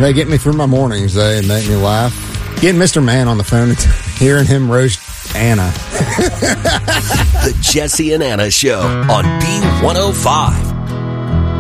They get me through my mornings. They make me laugh. Getting Mr. Man on the phone and hearing him roast Anna. The Jesse and Anna Show on B105.